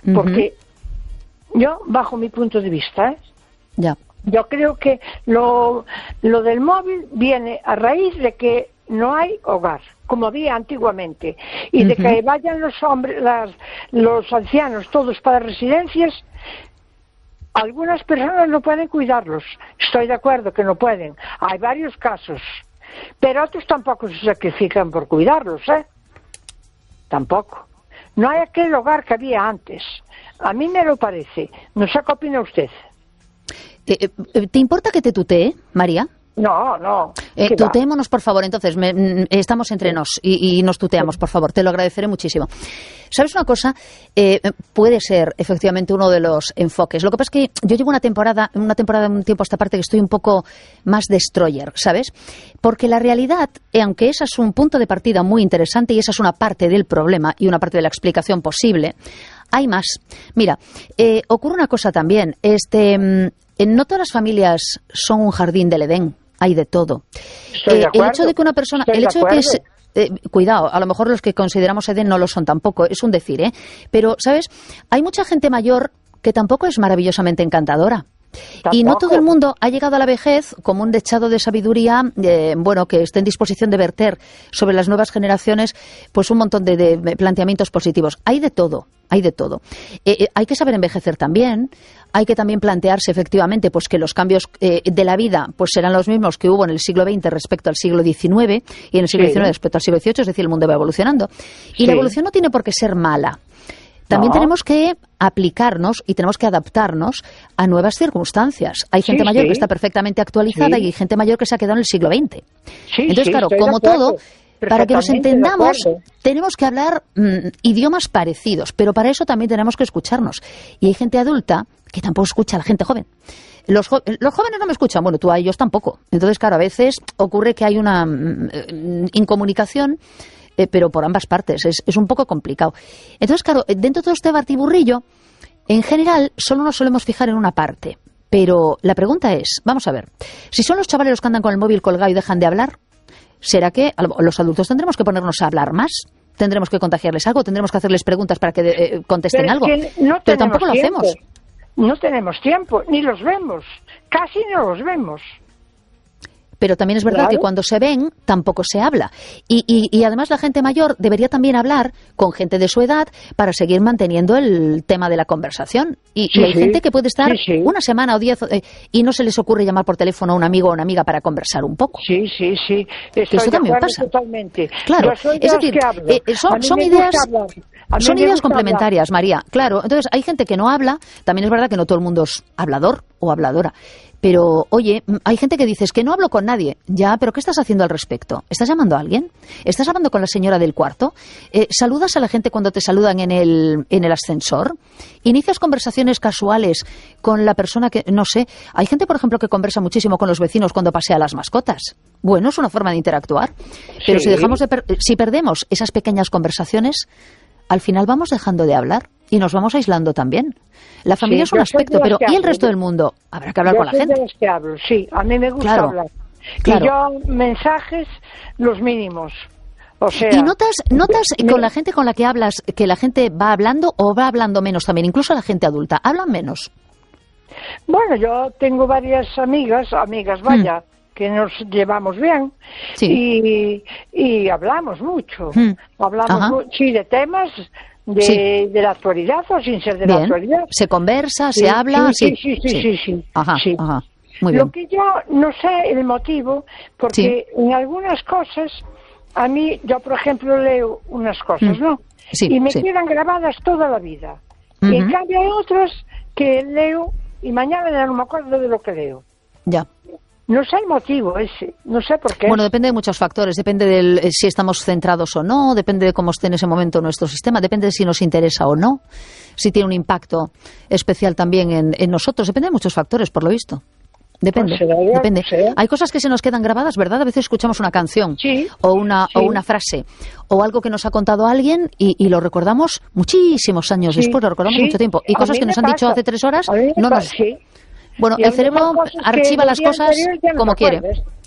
Porque yo, bajo mi punto de vista, Ya. yo creo que lo del móvil viene a raíz de que no hay hogar, como había antiguamente, y de que vayan los hombres, los ancianos, todos para residencias. Algunas personas no pueden cuidarlos, estoy de acuerdo que no pueden, hay varios casos, pero otros tampoco se sacrifican por cuidarlos, tampoco. No hay aquel hogar que había antes, a mí me lo parece, no sé qué opina usted. ¿Te importa que te tutee, María? No. Tuteémonos, por favor, entonces, estamos entre nos y nos tuteamos, por favor, te lo agradeceré muchísimo. ¿Sabes una cosa? Puede ser, efectivamente, uno de los enfoques. Lo que pasa es que yo llevo una temporada, un tiempo a esta parte que estoy un poco más destroyer, ¿sabes? Porque la realidad, aunque ese es un punto de partida muy interesante y esa es una parte del problema y una parte de la explicación posible, hay más. Mira, ocurre una cosa también, no todas las familias son un jardín del Edén. Hay de todo. El hecho de que una persona... cuidado, a lo mejor los que consideramos Edén no lo son tampoco, es un decir, Pero, ¿sabes? Hay mucha gente mayor que tampoco es maravillosamente encantadora. Tampoco. Y no todo el mundo ha llegado a la vejez como un dechado de sabiduría, que esté en disposición de verter sobre las nuevas generaciones pues un montón de planteamientos positivos. Hay de todo, hay de todo. Hay que saber envejecer también. Hay que también plantearse efectivamente pues que los cambios de la vida pues serán los mismos que hubo en el siglo XX respecto al siglo XIX y en el siglo XIX respecto al siglo XVIII, es decir, el mundo va evolucionando. Y la evolución no tiene por qué ser mala. También tenemos que aplicarnos y tenemos que adaptarnos a nuevas circunstancias. Hay gente mayor que está perfectamente actualizada y hay gente mayor que se ha quedado en el siglo XX. Entonces, claro, como todo, para que nos entendamos, tenemos que hablar idiomas parecidos, pero para eso también tenemos que escucharnos. Y hay gente adulta que tampoco escucha a la gente joven. Los jóvenes no me escuchan, bueno, tú a ellos tampoco. Entonces, claro, a veces ocurre que hay una incomunicación, pero por ambas partes, es un poco complicado. Entonces, claro, dentro de todo este batiburrillo, en general, solo nos solemos fijar en una parte. Pero la pregunta es, vamos a ver, si son los chavales los que andan con el móvil colgado y dejan de hablar, ¿será que los adultos tendremos que ponernos a hablar más? ¿Tendremos que contagiarles algo? ¿Tendremos que hacerles preguntas para que contesten algo? Pero tampoco lo hacemos. No tenemos tiempo, ni los vemos, casi no los vemos. Pero también es verdad que cuando se ven, tampoco se habla. Y además la gente mayor debería también hablar con gente de su edad para seguir manteniendo el tema de la conversación. Y hay gente que puede estar una semana o 10 y no se les ocurre llamar por teléfono a un amigo o una amiga para conversar un poco. Sí. Eso también pasa. Totalmente. Claro, es decir, son ideas complementarias, María. Claro, entonces hay gente que no habla. También es verdad que no todo el mundo es hablador o habladora. Pero, oye, hay gente que dices que no hablo con nadie. Ya, pero ¿qué estás haciendo al respecto? ¿Estás llamando a alguien? ¿Estás hablando con la señora del cuarto? ¿Saludas a la gente cuando te saludan en el ascensor? ¿Inicias conversaciones casuales con la persona que, no sé? Hay gente, por ejemplo, que conversa muchísimo con los vecinos cuando pasea a las mascotas. Bueno, es una forma de interactuar. Pero si perdemos esas pequeñas conversaciones, al final vamos dejando de hablar y nos vamos aislando también. La familia es un aspecto, pero ¿y el resto del mundo? Habrá que hablar con la gente. De los que hablo, sí, a mí me gusta hablar. Claro. Y yo mensajes los mínimos. O sea, ¿y notas con la gente con la que hablas que la gente va hablando o va hablando menos también? Incluso la gente adulta, ¿hablan menos? Bueno, yo tengo varias amigas, vaya, que nos llevamos bien y hablamos mucho. Hablamos de temas de la actualidad o sin ser de la actualidad. Se conversa, se habla. Sí. Ajá. Muy bien. Lo que yo no sé el motivo, porque en algunas cosas, a mí, yo por ejemplo leo unas cosas, ¿no? Y me quedan grabadas toda la vida. Y en cambio hay otras que leo y mañana ya no me acuerdo de lo que leo. Ya. No sé el motivo ese, no sé por qué. Bueno, depende de muchos factores, depende de si estamos centrados o no, depende de cómo esté en ese momento nuestro sistema, depende de si nos interesa o no, si tiene un impacto especial también en nosotros, depende de muchos factores, por lo visto. Depende. Hay cosas que se nos quedan grabadas, ¿verdad? A veces escuchamos una canción o una frase o algo que nos ha contado alguien y lo recordamos muchísimos años después, lo recordamos mucho tiempo. Y cosas que nos han dicho hace 3 horas no nos... Bueno, el cerebro archiva las cosas como quiere.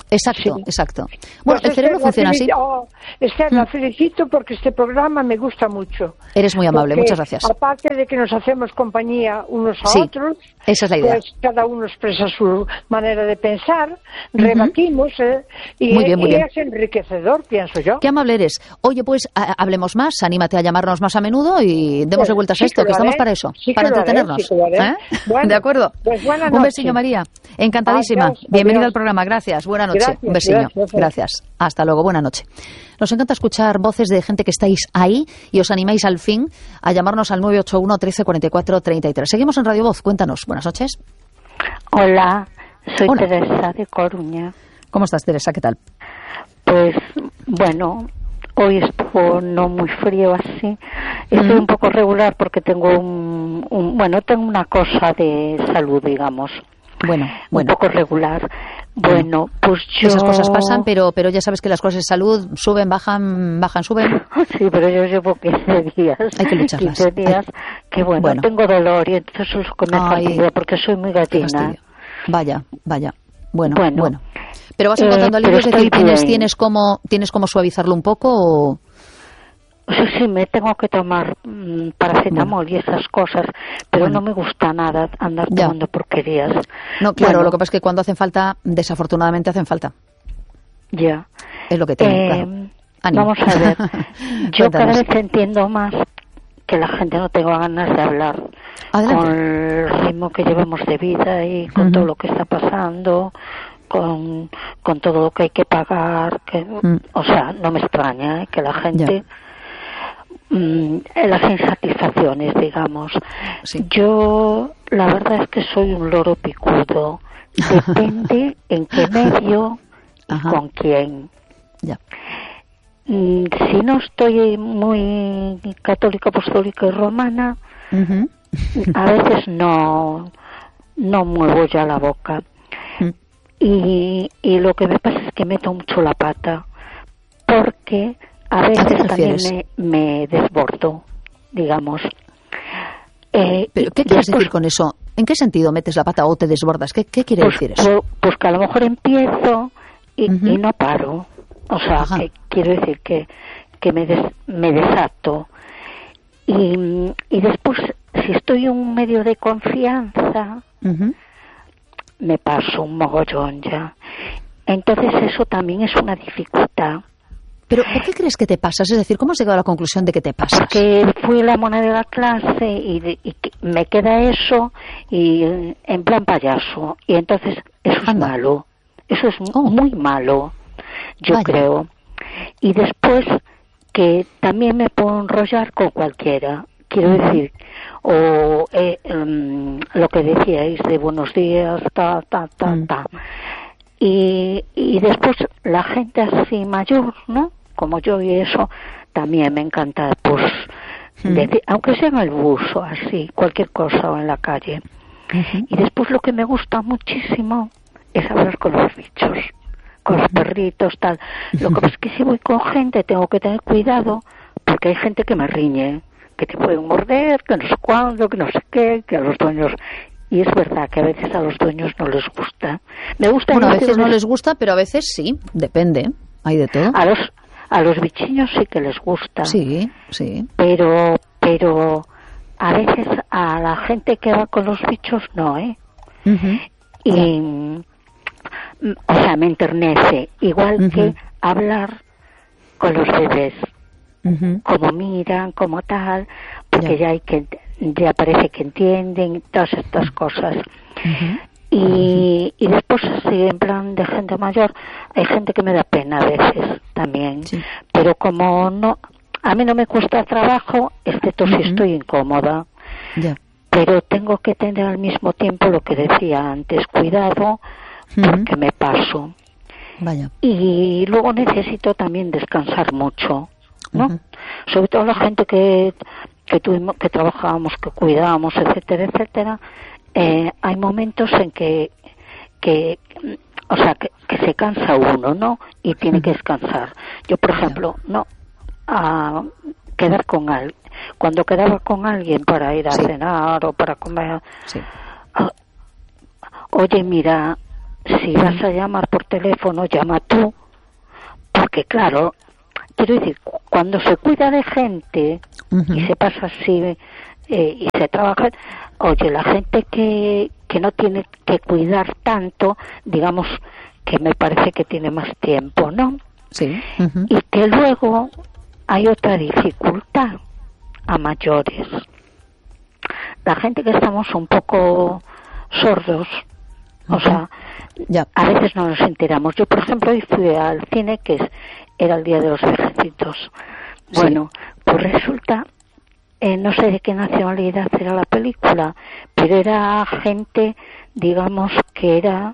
Exacto, Sí. exacto. Bueno, Pues el cerebro funciona así. Esther, la felicito porque este programa me gusta mucho. Eres muy amable, Porque, muchas gracias. Aparte de que nos hacemos compañía unos a Sí, otros, esa es la idea. pues cada uno expresa su manera de pensar, rebatimos, y Muy bien, muy bien. es enriquecedor, pienso yo. Qué amable eres. Oye, pues hablemos más, anímate a llamarnos más a menudo y démosle Pues, vueltas sí a esto, que que lo estamos haré, para eso, sí que para lo haré, entretenernos. sí que lo haré. ¿Eh? Bueno, de acuerdo. pues buena Un noche. besillo, María. Encantadísima. Adiós, Bienvenida adiós. al programa. Gracias. Buena noche. Gracias, Un besillo. gracias. Hasta luego. Buena noche. Nos encanta escuchar voces de gente que estáis ahí y os animáis al fin a llamarnos al 981 13 44 33. Seguimos en Radio Voz. Cuéntanos. Buenas noches. Hola, soy Hola. Teresa de Coruña. ¿Cómo estás, Teresa? ¿Qué tal? Pues bueno, hoy estuvo no muy frío así. Estoy un poco regular porque tengo tengo una cosa de salud, digamos. Bueno. Un poco regular. Bueno, pues yo... Esas cosas pasan, pero ya sabes que las cosas de salud suben, bajan, suben. Sí, pero yo llevo 15 días. Hay que lucharlas. 15 días, que bueno, tengo dolor y entonces es lo que me fastidia porque soy muy gallina. Vaya. Bueno. Bueno. Pero vas encontrando alivios, es decir, bien. tienes como suavizarlo un poco o... Sí, me tengo que tomar paracetamol y esas cosas, pero no me gusta nada andar tomando porquerías. No, claro, lo que pasa es que cuando hacen falta, desafortunadamente hacen falta. Ya. Es lo que tiene, claro. Ánimo. Vamos a ver, yo cada Cuéntanos. vez entiendo más que la gente no tenga ganas de hablar. Adelante. Con el ritmo que llevamos de vida y con todo lo que está pasando, con todo lo que hay que pagar, o sea, no me extraña que la gente... las insatisfacciones, digamos. Sí. Yo, la verdad es que soy un loro picudo. Depende en qué medio y con quién. Ya. Si no estoy muy católica, apostólica y romana, a veces no muevo ya la boca. Y lo que me pasa es que meto mucho la pata, porque a veces también me desbordo, digamos. ¿Pero qué quieres decir con eso? ¿En qué sentido metes la pata o te desbordas? ¿Qué quiere decir eso? Pues que a lo mejor empiezo y no paro. O sea, que quiero decir que me desato. Y después, si estoy en un medio de confianza, me paso un mogollón ya. Entonces eso también es una dificultad. ¿Pero por qué crees que te pasas? Es decir, ¿cómo has llegado a la conclusión de que te pasas? Porque fui la mona de la clase y me queda eso y en plan payaso. Y entonces eso es malo. Eso es muy malo, yo creo. Y después que también me puedo enrollar con cualquiera. Quiero decir, o lo que decíais de buenos días, Y después la gente así mayor, ¿no? Como yo y eso, también me encanta, pues, decir, aunque sea en el bus o así, cualquier cosa o en la calle. Y después lo que me gusta muchísimo es hablar con los bichos, con los perritos, tal. Lo que pasa es que si voy con gente tengo que tener cuidado porque hay gente que me riñe, que te pueden morder, que no sé cuándo, que no sé qué, que a los dueños... Y es verdad que a veces a los dueños no les gusta. Me gusta. Bueno, a veces no les gusta, pero a veces sí, depende. Hay de todo. A los bichiños sí que les gusta. Sí. Pero a veces a la gente que va con los bichos no, ¿eh? Y, o sea, me enternece. Igual que hablar con los bebés. Como miran, como tal, porque ya parece que entienden todas estas cosas. Y después, así, en plan de gente mayor, hay gente que me da pena a veces también. Pero como no, a mí no me cuesta trabajo, excepto si estoy incómoda. Pero tengo que tener al mismo tiempo lo que decía antes, cuidado, porque me paso. Y luego necesito también descansar mucho, ¿no? Sobre todo la gente que trabajábamos, que cuidábamos, etcétera, etcétera. Hay momentos en que se cansa uno, ¿no? Y tiene que descansar. Yo, por ejemplo, a quedar con alguien. Cuando quedaba con alguien para ir a cenar o para comer, oye, mira, si vas a llamar por teléfono, llama tú, porque claro, quiero decir, cuando se cuida de gente y se pasa así y se trabaja, oye, la gente que no tiene que cuidar tanto, digamos que me parece que tiene más tiempo, ¿no? Sí. Y que luego hay otra dificultad a mayores. La gente que estamos un poco sordos, o sea, a veces no nos enteramos. Yo, por ejemplo, hoy fui al cine, era el Día de los Viejitos. Bueno, pues resulta, no sé de qué nacionalidad era la película, pero era gente, digamos, que era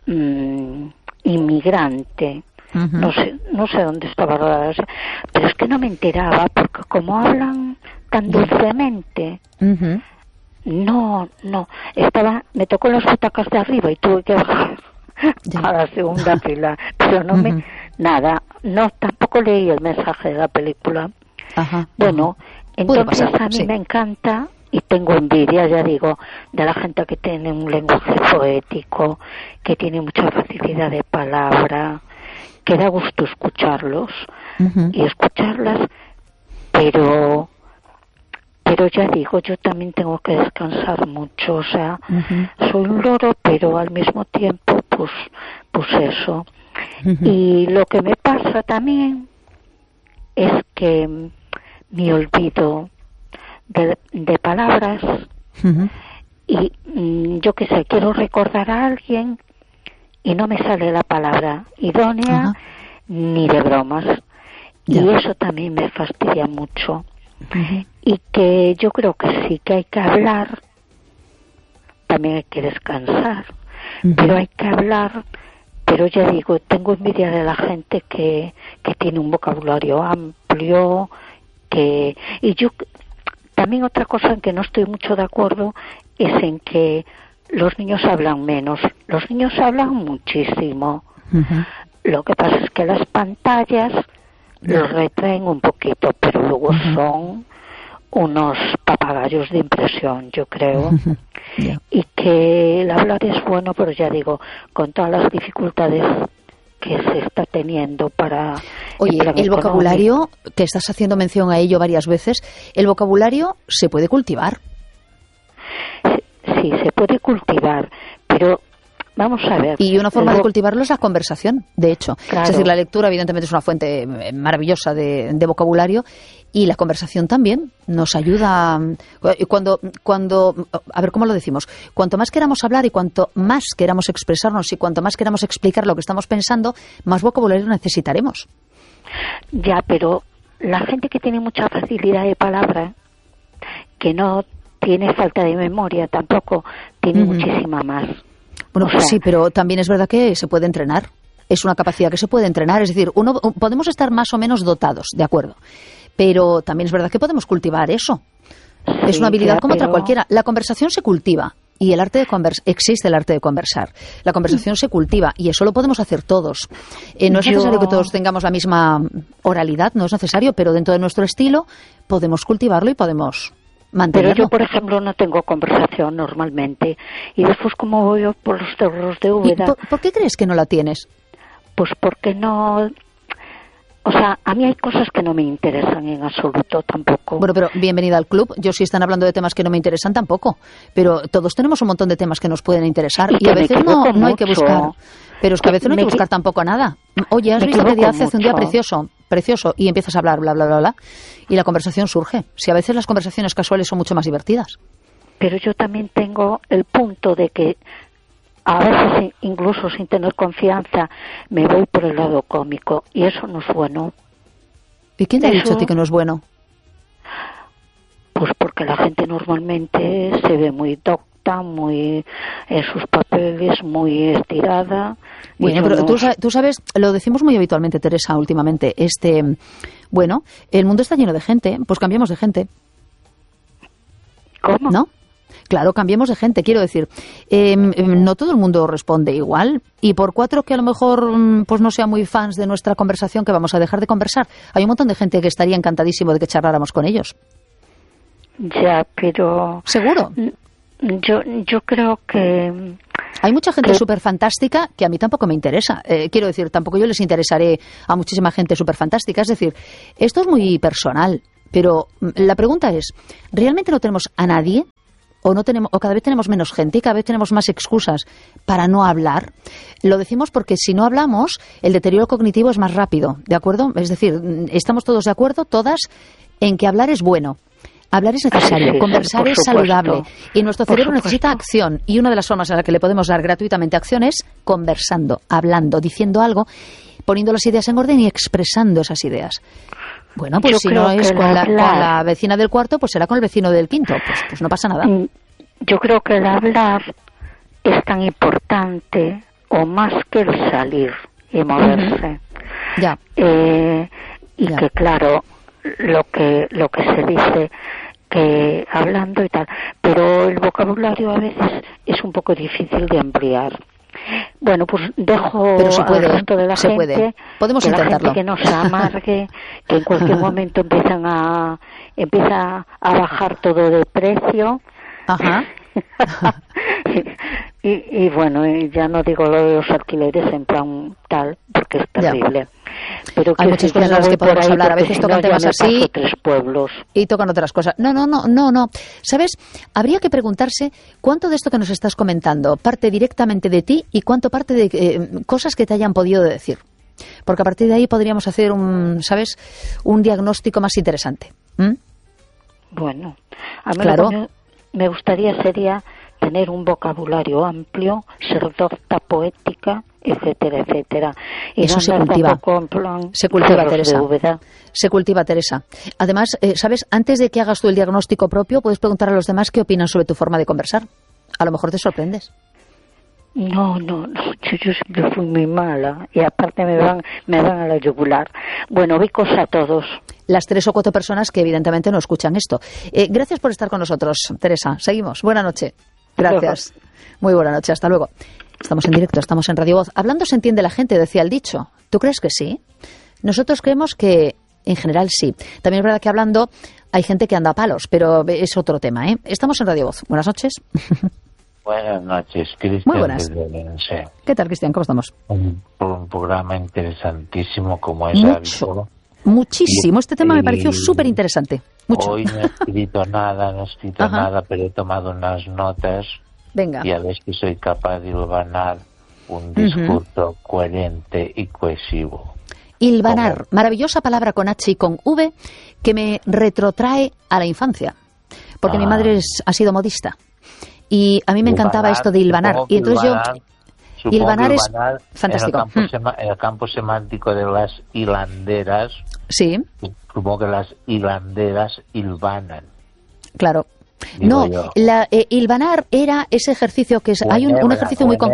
inmigrante. No sé dónde estaba rodada, pero es que no me enteraba, porque como hablan tan dulcemente, no, me tocó las butacas de arriba y tuve que bajar a la segunda fila, pero tampoco leí el mensaje de la película. Bueno, entonces a mí me encanta, y tengo envidia, ya digo, de la gente que tiene un lenguaje poético, que tiene mucha facilidad de palabra, que da gusto escucharlos y escucharlas, pero ya digo, yo también tengo que descansar mucho, o sea, soy un loro, pero al mismo tiempo, pues eso. Y lo que me pasa también es que me olvido de palabras y yo qué sé, quiero recordar a alguien y no me sale la palabra idónea ni de bromas. Y eso también me fastidia mucho. Y que yo creo que sí que hay que hablar, también hay que descansar, pero hay que hablar, pero ya digo, tengo envidia de la gente que tiene un vocabulario amplio, y yo también otra cosa en que no estoy mucho de acuerdo es en que los niños hablan menos. Los niños hablan muchísimo. Lo que pasa es que las pantallas los retraen un poquito, pero luego son unos papagayos de impresión, yo creo. Y que el hablar es bueno, pero ya digo, con todas las dificultades que se está teniendo para... Oye, el vocabulario, que estás haciendo mención a ello varias veces, el vocabulario se puede cultivar. Sí, se puede cultivar, pero vamos a ver. Y una forma de cultivarlo es la conversación, de hecho. Claro. Es decir, la lectura evidentemente es una fuente maravillosa de vocabulario, y la conversación también nos ayuda. Cuando, a ver, ¿cómo lo decimos? Cuanto más queramos hablar y cuanto más queramos expresarnos y cuanto más queramos explicar lo que estamos pensando, más vocabulario necesitaremos. Ya, pero la gente que tiene mucha facilidad de palabra, que no tiene falta de memoria tampoco, tiene muchísima más. Bueno, pues sí, pero también es verdad que se puede entrenar. Es una capacidad que se puede entrenar. Es decir, podemos estar más o menos dotados, de acuerdo. Pero también es verdad que podemos cultivar eso. Sí, es una habilidad como otra cualquiera. La conversación se cultiva. Y el arte de existe el arte de conversar. La conversación se cultiva y eso lo podemos hacer todos. No es necesario que todos tengamos la misma oralidad, no es necesario, pero dentro de nuestro estilo podemos cultivarlo y podemos mantenerlo. Pero yo, por ejemplo, no tengo conversación normalmente. Y después, como voy yo por los cerros de Úbeda... ¿Por qué crees que no la tienes? Pues porque no... O sea, a mí hay cosas que no me interesan en absoluto tampoco. Bueno, pero bienvenida al club. Yo, si están hablando de temas que no me interesan, tampoco. Pero todos tenemos un montón de temas que nos pueden interesar y a veces no hay que buscar. Pero es que a veces no hay que buscar tampoco nada. Oye, has visto que Díaz hace un día precioso, y empiezas a hablar, bla, bla, bla, bla, y la conversación surge. Si a veces las conversaciones casuales son mucho más divertidas. Pero yo también tengo el punto de que a veces, incluso sin tener confianza, me voy por el lado cómico, y eso no es bueno. ¿Y quién te ha dicho a ti que no es bueno? Pues porque la gente normalmente se ve muy docta, muy en sus papeles, muy estirada. Bueno, pero tú sabes, lo decimos muy habitualmente, Teresa, últimamente, bueno, el mundo está lleno de gente, pues cambiamos de gente. ¿Cómo? ¿No? Claro, cambiemos de gente, quiero decir, no todo el mundo responde igual, y por 4 que a lo mejor pues no sean muy fans de nuestra conversación, que vamos a dejar de conversar. Hay un montón de gente que estaría encantadísimo de que charláramos con ellos. Ya, pero... ¿Seguro? Yo creo que Hay mucha gente súper fantástica que a mí tampoco me interesa. Quiero decir, tampoco yo les interesaré a muchísima gente súper fantástica. Es decir, esto es muy personal. Pero la pregunta es, ¿realmente no tenemos a nadie? ¿O cada vez tenemos menos gente y cada vez tenemos más excusas para no hablar? Lo decimos porque si no hablamos, el deterioro cognitivo es más rápido, ¿de acuerdo? Es decir, estamos todos de acuerdo, todas, en que hablar es bueno. Hablar es necesario, conversar es saludable y nuestro cerebro necesita acción, y una de las formas en la que le podemos dar gratuitamente acción es conversando, hablando, diciendo algo, poniendo las ideas en orden y expresando esas ideas. Bueno, pues si no es con la vecina del cuarto, pues será con el vecino del quinto, pues no pasa nada. Yo creo que el hablar es tan importante o más que el salir y moverse. Ya. Ya. Que claro, lo que se dice, que hablando y tal, pero el vocabulario a veces es un poco difícil de ampliar. Bueno, pues dejo al resto de la gente, podemos intentarlo. La gente que no se amargue, que en cualquier momento empieza a bajar todo de precio. Ajá. y bueno, ya no digo lo de los alquileres en plan tal, porque es terrible. Pero hay muchas cosas de las que podemos hablar. A veces tocan temas así y tocan otras cosas. No. ¿Sabes? Habría que preguntarse cuánto de esto que nos estás comentando parte directamente de ti y cuánto parte de cosas que te hayan podido decir. Porque a partir de ahí podríamos hacer un diagnóstico más interesante. Bueno, a mí lo que me gustaría sería tener un vocabulario amplio, ser docta, poética, etcétera, etcétera. Y eso no se cultiva. Se cultiva, Teresa. Se cultiva, Teresa. Además, ¿sabes? Antes de que hagas tú el diagnóstico propio, puedes preguntar a los demás qué opinan sobre tu forma de conversar. A lo mejor te sorprendes. No, yo siempre fui muy mala y aparte me van a la yugular. Bueno, bicos a todos. Las 3 o 4 personas que evidentemente no escuchan esto. Gracias por estar con nosotros, Teresa. Seguimos. Buena noche. Gracias. Muy buena noche. Hasta luego. Estamos en directo, estamos en Radio Voz. Hablando se entiende la gente, decía el dicho. ¿Tú crees que sí? Nosotros creemos que en general sí. También es verdad que hablando hay gente que anda a palos, pero es otro tema, ¿eh? Estamos en Radio Voz. Buenas noches. Buenas noches, Cristian. Muy buenas. ¿Qué tal, Cristian? ¿Cómo estamos? Un programa interesantísimo como es hábito. Muchísimo. Este tema me pareció súper interesante. Hoy no he escrito nada, pero he tomado unas notas. Venga. Y a ver si soy capaz de hilvanar un discurso coherente y cohesivo. Hilvanar, maravillosa palabra con H y con V que me retrotrae a la infancia. Porque mi madre ha sido modista. Y a mí me encantaba esto de hilvanar. Y entonces hilvanar es fantástico. En el campo semántico de las hilanderas, sí. Supongo que las hilanderas hilvanan. Claro. No, hilvanar era ese ejercicio que es... Hay un ejercicio muy...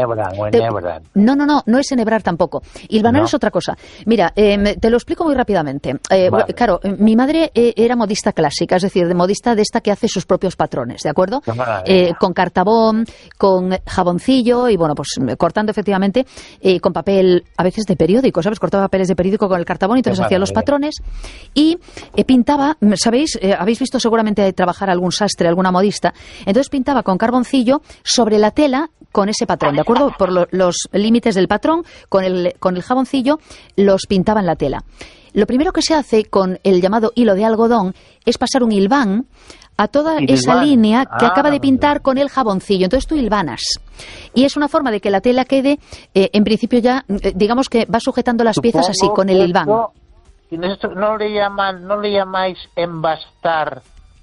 No es enhebrar tampoco. Hilvanar es otra cosa. Mira, te lo explico muy rápidamente. Vale. Claro, mi madre era modista clásica, es decir, de modista de esta que hace sus propios patrones, ¿de acuerdo? Con cartabón, con jaboncillo y, bueno, pues cortando efectivamente con papel, a veces de periódico, ¿sabes? Cortaba papeles de periódico con el cartabón y entonces hacía los patrones y pintaba, ¿sabéis? Habéis visto seguramente trabajar algún sastre, alguna modista, entonces pintaba con carboncillo sobre la tela con ese patrón, ¿de acuerdo? Por los límites del patrón, con el jaboncillo los pintaba en la tela. Lo primero que se hace con el llamado hilo de algodón es pasar un hilván a toda esa línea que acaba de pintar con el jaboncillo. Entonces tú hilvanas. Y es una forma de que la tela quede, en principio ya, digamos que va sujetando las piezas así, con el hilván. ¿No le llamáis embastar,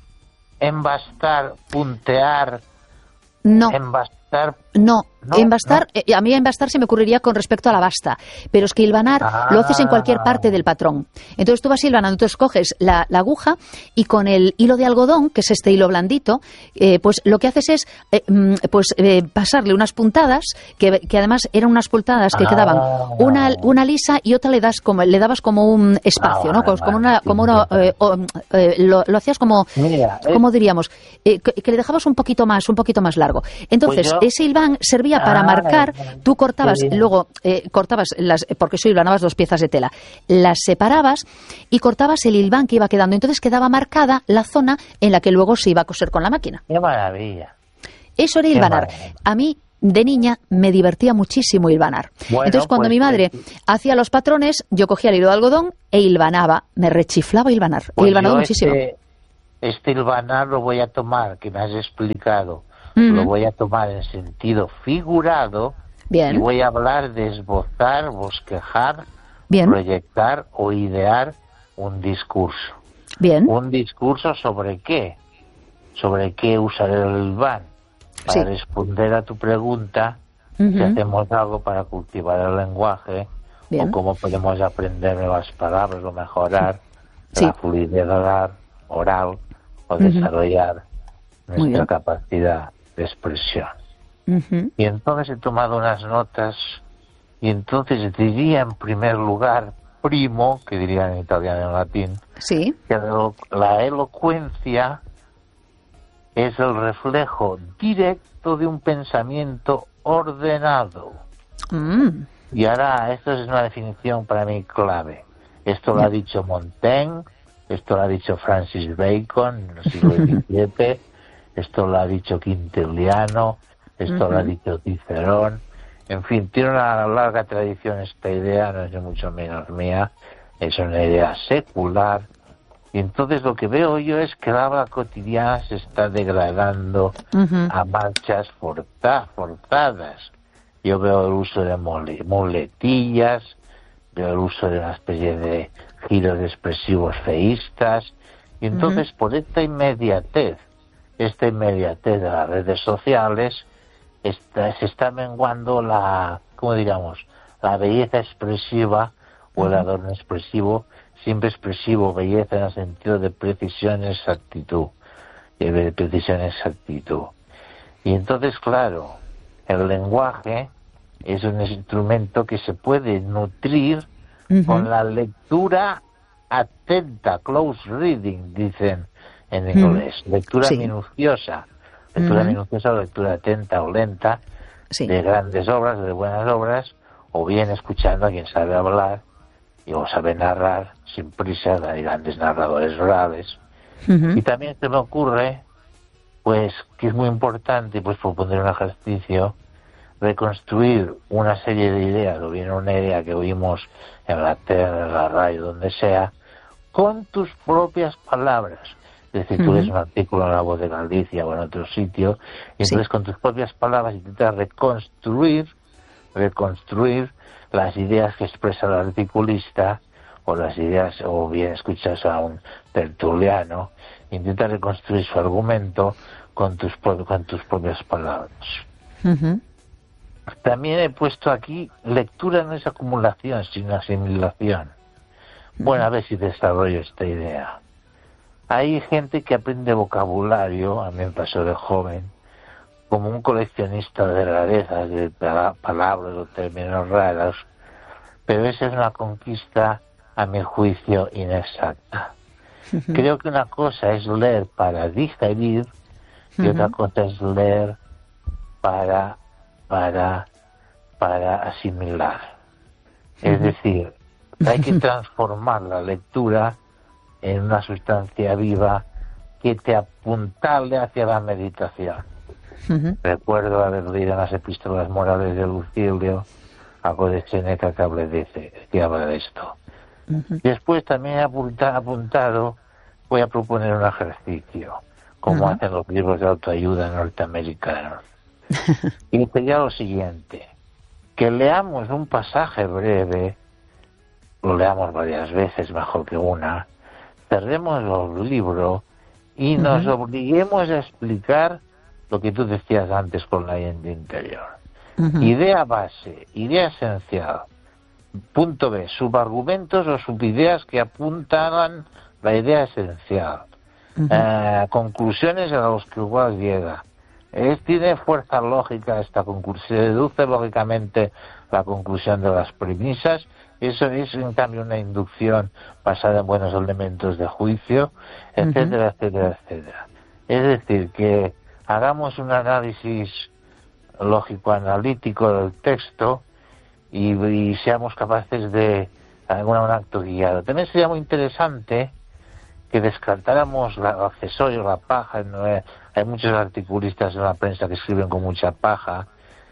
puntear? No. Embastar. No, embastar, a mí embastar se me ocurriría con respecto a la basta, pero es que hilvanar lo haces en cualquier parte del patrón. Entonces tú vas hilvanando, entonces coges la aguja y con el hilo de algodón, que es este hilo blandito, pues lo que haces es pasarle unas puntadas, que además eran unas puntadas que quedaban una lisa y otra le dabas como un espacio, ¿no? Lo hacías como, ¿cómo diríamos? Que le dejabas un poquito más largo. Entonces, ese hilván servía para marcar, tú cortabas, luego cortabas porque eso hilvanabas 2 piezas de tela, las separabas y cortabas el hilván que iba quedando, entonces quedaba marcada la zona en la que luego se iba a coser con la máquina. ¡Qué maravilla! Eso era hilvanar. A mí de niña me divertía muchísimo hilvanar. Bueno, Entonces, cuando pues, mi madre hacía los patrones, yo cogía el hilo de algodón e hilvanaba. Me rechiflaba hilvanar. Pues He hilvanado yo muchísimo. Este hilvanar lo voy a tomar, que me has explicado, lo voy a tomar en sentido figurado. Bien. Y voy a hablar de esbozar, bosquejar, Bien. proyectar o idear un discurso. Bien. ¿Un discurso sobre qué? ¿Sobre qué usar el hilván? Para responder a tu pregunta, si hacemos algo para cultivar el lenguaje, Bien. o cómo podemos aprender nuevas palabras o mejorar la fluidez oral o desarrollar nuestra capacidad de expresión. Y entonces he tomado unas notas y entonces diría en primer lugar, primo, que dirían en italiano y en latín, que la elocuencia es el reflejo directo de un pensamiento ordenado. Y ahora, esto es una definición para mí clave. Esto lo ha dicho Montaigne, esto lo ha dicho Francis Bacon en el siglo XVII, esto lo ha dicho Quintiliano, esto lo ha dicho Cicerón. En fin, tiene una larga tradición esta idea, no es ni mucho menos mía, es una idea secular. Y entonces lo que veo yo es que la habla cotidiana se está degradando a marchas forzadas. Yo veo el uso de muletillas, veo el uso de una especie de giros expresivos feístas. Y entonces por esta inmediatez de las redes sociales, se está menguando la belleza expresiva o el adorno expresivo, siempre expresivo, belleza en el sentido de precisión y exactitud. Y entonces, claro, el lenguaje es un instrumento que se puede nutrir con la lectura atenta, close reading, dicen en inglés, lectura minuciosa. Lectura minuciosa o lectura atenta o lenta de grandes obras, de buenas obras, o bien escuchando a quien sabe hablar o sabe narrar sin prisa, hay grandes narradores orales. Y también se me ocurre, pues, que es muy importante, pues, proponer un ejercicio, reconstruir una serie de ideas, o bien una idea que oímos en la tele, en la radio, donde sea, con tus propias palabras. Es decir, tú lees un artículo en La Voz de Galicia o en otro sitio, y entonces con tus propias palabras intentas reconstruir las ideas que expresa el articulista, o las ideas, o bien escuchas a un tertuliano, intenta reconstruir su argumento con tus propias palabras. También he puesto aquí, lectura no es acumulación, sino asimilación. Bueno, a ver si desarrollo esta idea. Hay gente que aprende vocabulario, a mí me pasó de joven, como un coleccionista de rarezas, de palabras o términos raros, pero esa es una conquista, a mi juicio, inexacta. Creo que una cosa es leer para digerir y otra cosa es leer para asimilar. Es decir, hay que transformar la lectura en una sustancia viva que te apuntale hacia la meditación. Recuerdo haber leído en las epístolas morales de Lucilio algo de Séneca que habla de esto. Después también he apuntado, voy a proponer un ejercicio, como hacen los libros de autoayuda norteamericanos. Y sería lo siguiente, que leamos un pasaje breve, lo leamos varias veces, mejor que una, cerremos el libro y nos obliguemos a explicar lo que tú decías antes con la mente interior. Idea base, idea esencial. Punto B, subargumentos o subideas que apuntan la idea esencial. Conclusiones a las que igual llega. Tiene fuerza lógica esta conclusión, se deduce lógicamente la conclusión de las premisas. Eso es, en cambio, una inducción basada en buenos elementos de juicio, etcétera, etcétera, etcétera. Es decir, que hagamos un análisis lógico-analítico del texto y seamos capaces de un acto guiado. También sería muy interesante que descartáramos el accesorio, la paja. Hay muchos articulistas en la prensa que escriben con mucha paja,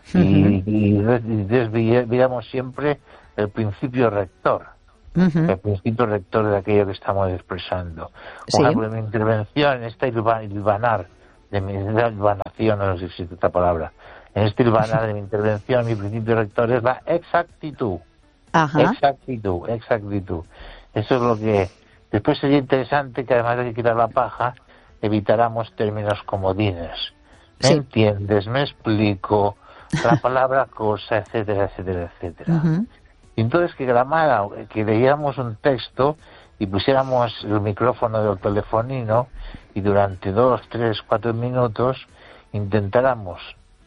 y desviamos siempre el principio rector. El principio rector de aquello que estamos expresando. Por ejemplo, en mi intervención, en esta hilvanación, no sé si existe esta palabra, en este hilvanar de mi intervención, mi principio rector es la exactitud. Exactitud. Eso es lo que... Después sería interesante que, además de quitar la paja, evitáramos términos comodines. ¿Me entiendes? ¿Me explico? La palabra cosa, etcétera, etcétera, etcétera. Y entonces que leyéramos un texto y pusiéramos el micrófono del telefonino y durante 2, 3, 4 minutos intentáramos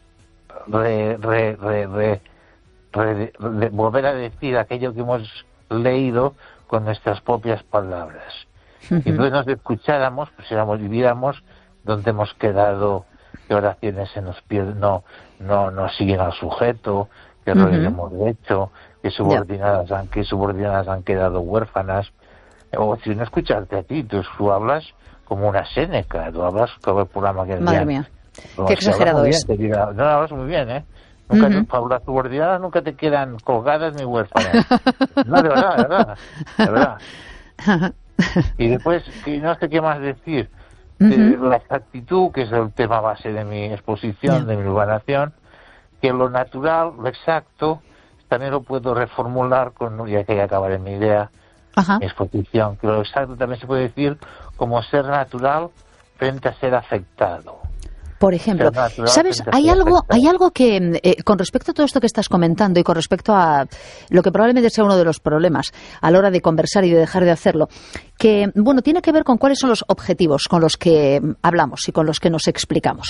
volver a decir aquello que hemos leído con nuestras propias palabras. Y entonces nos escucháramos, pusiéramos y viéramos dónde hemos quedado, qué oraciones se nos pierden, no siguen al sujeto, qué errores hemos hecho, qué subordinadas han quedado huérfanas. O si no escucharte a ti, tú hablas como una Séneca, tú hablas como el programa que... Madre mía, qué exagerado es. No, hablas muy bien, ¿eh? Nunca las subordinadas nunca te quedan colgadas ni huérfanas. No, de verdad. Y después, que no sé qué más decir, la exactitud, que es el tema base de mi exposición, de mi urbanación, que lo natural, lo exacto, también lo puedo reformular ya que acabaré mi idea, mi exposición, que lo exacto también se puede decir como ser natural frente a ser afectado. Por ejemplo, ¿sabes? Hay algo que, con respecto a todo esto que estás comentando y con respecto a lo que probablemente sea uno de los problemas a la hora de conversar y de dejar de hacerlo, que, bueno, tiene que ver con cuáles son los objetivos con los que hablamos y con los que nos explicamos.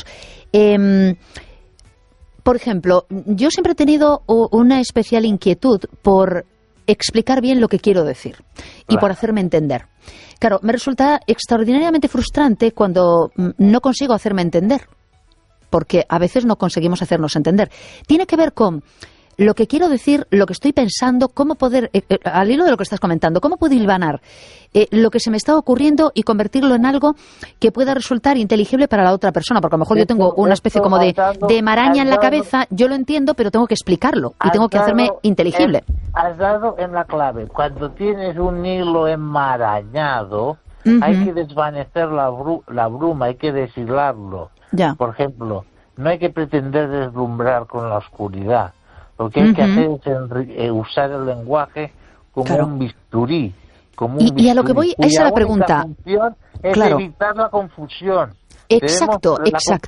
Por ejemplo, yo siempre he tenido una especial inquietud por explicar bien lo que quiero decir y por hacerme entender. Claro, me resulta extraordinariamente frustrante cuando no consigo hacerme entender, porque a veces no conseguimos hacernos entender. Tiene que ver con lo que quiero decir, lo que estoy pensando, cómo poder, al hilo de lo que estás comentando, cómo puedo hilvanar lo que se me está ocurriendo y convertirlo en algo que pueda resultar inteligible para la otra persona, porque a lo mejor yo tengo una especie como de maraña en la cabeza, yo lo entiendo, pero tengo que explicarlo y tengo que hacerme inteligible. Has dado en la clave. Cuando tienes un hilo enmarañado, hay que desvanecer la bruma, hay que deshilarlo. Por ejemplo, no hay que pretender deslumbrar con la oscuridad. Lo que hay que hacer es usar el lenguaje como un bisturí. Y a lo que voy es a la pregunta. Es evitar la confusión. Exacto.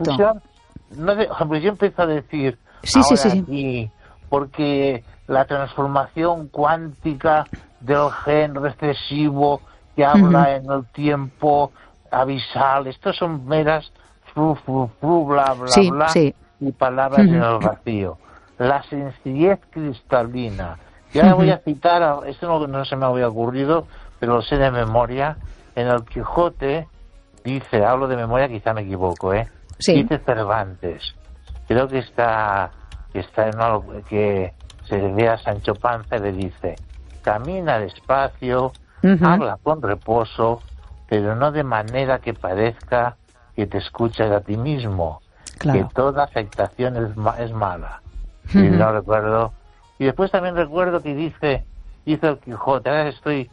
Yo empiezo a decir aquí, porque la transformación cuántica del gen recesivo que habla en el tiempo abisal, estos son meras bla, bla, y palabras en el vacío. La sencillez cristalina. Y ahora voy a citar, esto no se me había ocurrido, pero lo sé de memoria. En el Quijote dice, hablo de memoria, quizá me equivoco, dice Cervantes, creo que está en algo que se ve a Sancho Panza y le dice: camina despacio, habla con reposo, pero no de manera que parezca que te escuchas a ti mismo, que toda afectación es mala. Y no recuerdo. Y después también recuerdo que dice el Quijote, ahora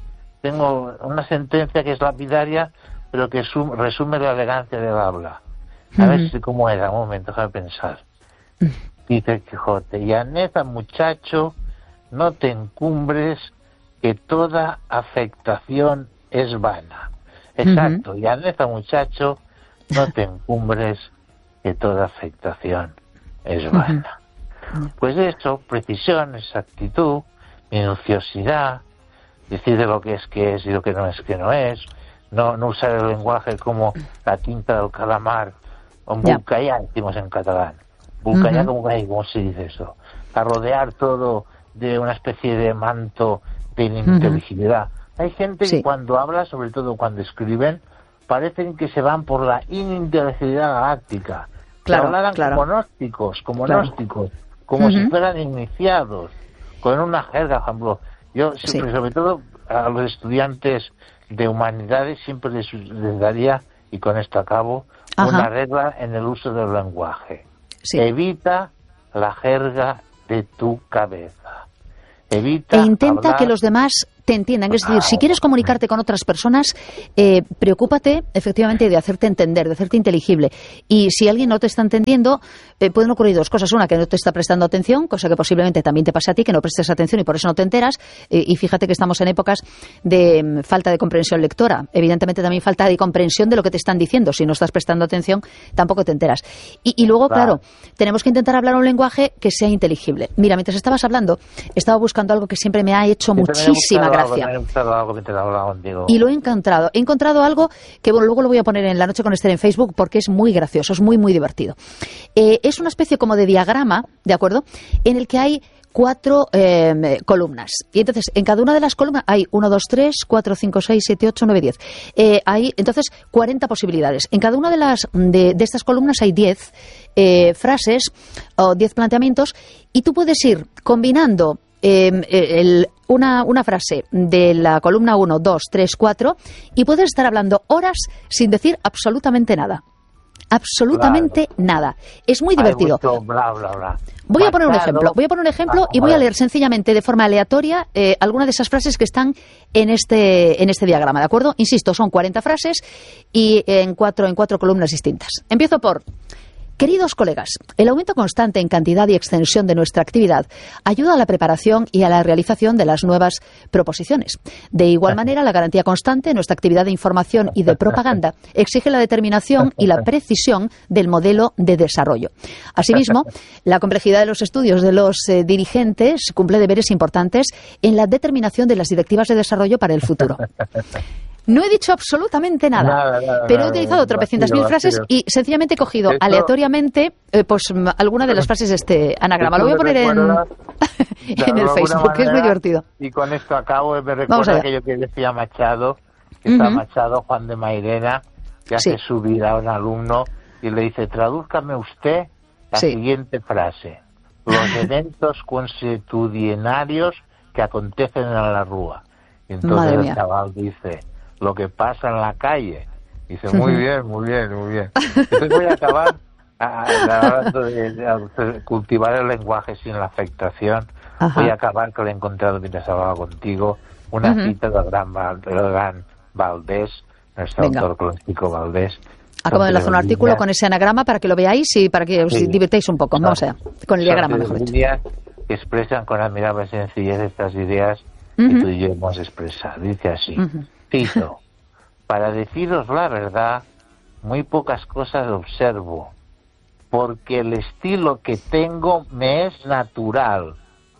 tengo una sentencia que es lapidaria, pero que resume la elegancia del habla. A ver cómo era, un momento, déjame pensar. Dice el Quijote: y aneza, muchacho, no te encumbres, que toda afectación es vana. Exacto, y aneza, muchacho, no te encumbres, que toda afectación es vana. Pues eso, precisión, exactitud, minuciosidad, decir de lo que es y lo que no es que no es, no usar el lenguaje como la tinta del calamar, o embolcallar, decimos en catalán. Embolcallar, ¿cómo se dice eso? A rodear todo de una especie de manto de ininteligibilidad. Hay gente que cuando habla, sobre todo cuando escriben, parecen que se van por la ininteligibilidad galáctica. Hablan como gnósticos, como si fueran iniciados, con una jerga, por ejemplo. Yo, sobre todo a los estudiantes de humanidades, siempre les daría, y con esto acabo, una regla en el uso del lenguaje. Evita la jerga de tu cabeza. Evita e intenta hablar... que los demás te entiendan. Es decir, si quieres comunicarte con otras personas, preocúpate efectivamente de hacerte entender, de hacerte inteligible. Y si alguien no te está entendiendo, pueden ocurrir dos cosas. Una, que no te está prestando atención, cosa que posiblemente también te pase a ti, que no prestes atención y por eso no te enteras. Y fíjate que estamos en épocas de falta de comprensión lectora. Evidentemente también falta de comprensión de lo que te están diciendo. Si no estás prestando atención, tampoco te enteras. Y luego, claro, tenemos que intentar hablar un lenguaje que sea inteligible. Mira, mientras estabas hablando, estaba buscando algo que siempre me ha hecho muchísima gracia. Y lo he encontrado. He encontrado algo que, bueno, luego lo voy a poner en La Noche con Esther en Facebook porque es muy gracioso, es muy, muy divertido. Es una especie como de diagrama, ¿de acuerdo?, en el que hay 4 columnas. Y entonces, en cada una de las columnas hay 1, 2, 3, 4, 5, 6, 7, 8, 9, 10. Hay, entonces, 40 posibilidades. En cada una de estas columnas hay 10 frases o 10 planteamientos y tú puedes ir combinando una frase de la columna 1, 2, 3, 4 y puedes estar hablando horas sin decir absolutamente nada. Absolutamente nada. Es muy divertido. Bla, bla, bla. Voy a poner un ejemplo y voy a leer sencillamente de forma aleatoria alguna de esas frases que están en este diagrama, ¿de acuerdo? Insisto, son 40 frases y en cuatro columnas distintas. Empiezo por: queridos colegas, el aumento constante en cantidad y extensión de nuestra actividad ayuda a la preparación y a la realización de las nuevas proposiciones. De igual manera, la garantía constante en nuestra actividad de información y de propaganda exige la determinación y la precisión del modelo de desarrollo. Asimismo, la complejidad de los estudios de los dirigentes cumple deberes importantes en la determinación de las directivas de desarrollo para el futuro. No he dicho absolutamente nada, pero he utilizado tropecientas mil frases y sencillamente he cogido aleatoriamente alguna de las frases de este anagrama. Lo voy a poner en el Facebook, que es muy divertido. Y con esto acabo, me recuerda aquello que decía Machado, que está Machado, Juan de Mairena, que hace subir a un alumno y le dice: tradúzcame usted la siguiente frase: los eventos consuetudinarios que acontecen en la Rúa. Y entonces el chaval dice: lo que pasa en la calle. Dice: muy bien, muy bien, muy bien. Entonces voy a acabar hablando de cultivar el lenguaje sin la afectación. Ajá. Voy a acabar, que lo he encontrado mientras hablaba contigo, una cita del gran Valdés, nuestro autor clásico Valdés. Acabo de enlazar un artículo con ese anagrama para que lo veáis y para que os divirtáis un poco. Vamos allá, con el diagrama, mejor dicho. Que expresan con admirable sencillez estas ideas que tú y yo hemos expresado. Dice así: cito: para deciros la verdad, muy pocas cosas observo, porque el estilo que tengo me es natural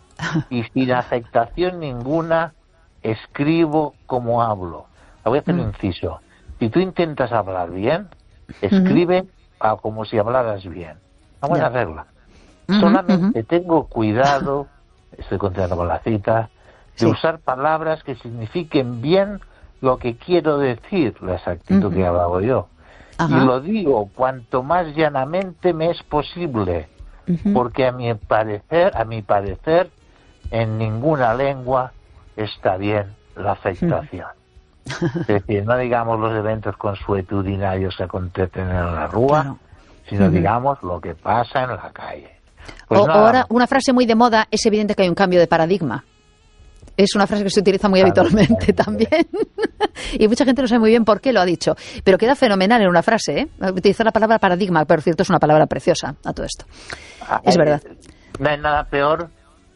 y sin afectación ninguna escribo como hablo. Voy a hacer un inciso. Si tú intentas hablar bien, escribe como si hablaras bien. Vamos a hacerla. Solamente tengo cuidado, estoy continuando con la cita, de usar palabras que signifiquen bien lo que quiero decir, la exactitud que he hablado yo. Y lo digo cuanto más llanamente me es posible, porque a mi parecer, en ninguna lengua está bien la afectación. Es decir, no digamos los eventos consuetudinarios que acontecen en la Rúa, sino digamos lo que pasa en la calle. Pues ahora, una frase muy de moda: es evidente que hay un cambio de paradigma. Es una frase que se utiliza muy habitualmente también. Y mucha gente no sabe muy bien por qué lo ha dicho. Pero queda fenomenal en una frase, ¿eh? Utilizar la palabra paradigma, por cierto, es una palabra preciosa a todo esto. Es verdad. No hay nada peor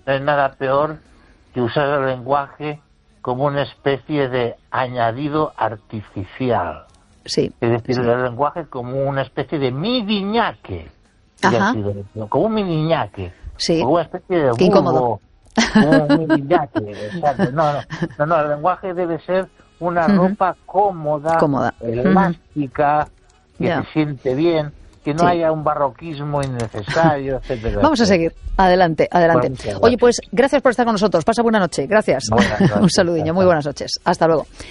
que usar el lenguaje como una especie de añadido artificial. Sí. Es decir, el lenguaje como una especie de midiñaque. Como un midiñaque. Sí. Como una especie de qué incómodo. Un midiñaque, exacto. No, el lenguaje debe ser una ropa cómoda, elástica, que se siente bien, que no haya un barroquismo innecesario, etcétera. Vamos a seguir. Adelante. Oye, pues gracias por estar con nosotros. Pasa buena noche. Gracias. Buenas noches. Un saludiño. Muy buenas noches. Hasta luego.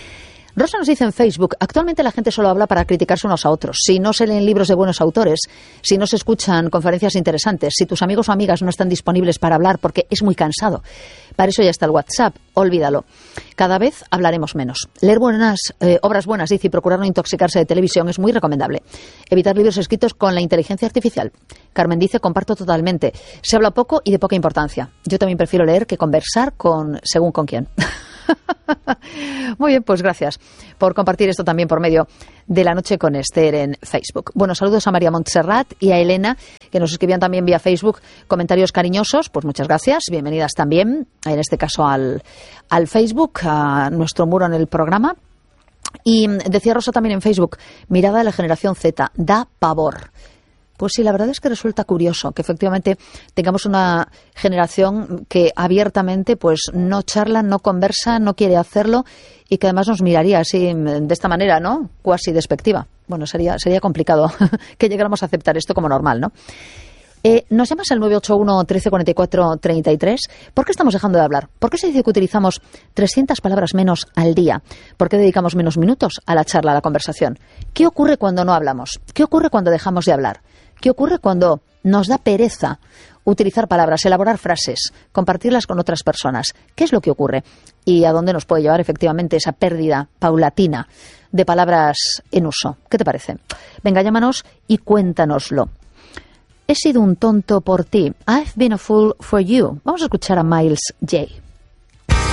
Rosa nos dice en Facebook, actualmente la gente solo habla para criticarse unos a otros. Si no se leen libros de buenos autores, si no se escuchan conferencias interesantes, si tus amigos o amigas no están disponibles para hablar porque es muy cansado, para eso ya está el WhatsApp, olvídalo. Cada vez hablaremos menos. Leer obras buenas, dice, y procurar no intoxicarse de televisión es muy recomendable. Evitar libros escritos con la inteligencia artificial. Carmen dice, comparto totalmente. Se habla poco y de poca importancia. Yo también prefiero leer que conversar según con quién. Muy bien, pues gracias por compartir esto también por medio de La Noche con Esther en Facebook. Bueno, saludos a María Montserrat y a Elena, que nos escribían también vía Facebook comentarios cariñosos. Pues muchas gracias, bienvenidas también, en este caso al Facebook, a nuestro muro en el programa. Y decía Rosa también en Facebook, mirada de la generación Z, da pavor. Pues sí, la verdad es que resulta curioso que efectivamente tengamos una generación que abiertamente pues no charla, no conversa, no quiere hacerlo y que además nos miraría así de esta manera, ¿no? Cuasi despectiva. Bueno, sería complicado que llegáramos a aceptar esto como normal, ¿no? Nos llamas al 981 13 44 33. ¿Por qué estamos dejando de hablar? ¿Por qué se dice que utilizamos 300 palabras menos al día? ¿Por qué dedicamos menos minutos a la charla, a la conversación? ¿Qué ocurre cuando no hablamos? ¿Qué ocurre cuando dejamos de hablar? ¿Qué ocurre cuando nos da pereza utilizar palabras, elaborar frases, compartirlas con otras personas? ¿Qué es lo que ocurre? ¿Y a dónde nos puede llevar efectivamente esa pérdida paulatina de palabras en uso? ¿Qué te parece? Venga, llámanos y cuéntanoslo. He sido un tonto por ti. I've been a fool for you. Vamos a escuchar a Miles J.